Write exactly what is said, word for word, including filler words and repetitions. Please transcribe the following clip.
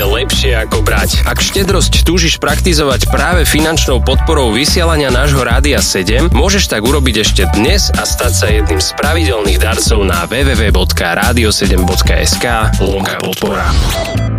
je lepšie ako brať. Ak štedrosť túžiš praktizovať práve finančnou podporou vysielania nášho Rádia sedem, môžeš tak urobiť ešte dnes a stať sa jedným z pravidelných darcov na w w w bodka radio sedem bodka es ka lomka podpora.